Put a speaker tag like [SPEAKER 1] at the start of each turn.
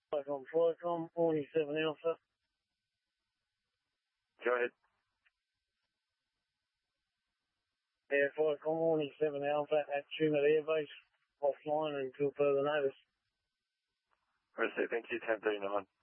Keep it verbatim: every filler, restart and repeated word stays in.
[SPEAKER 1] Flycom, Flycom, forty-seven Alpha.
[SPEAKER 2] Go ahead.
[SPEAKER 1] Yeah, Flycom, forty-seven Alpha at Tumut Air Base, offline until further notice.
[SPEAKER 2] Received, thank you, ten thirty-nine.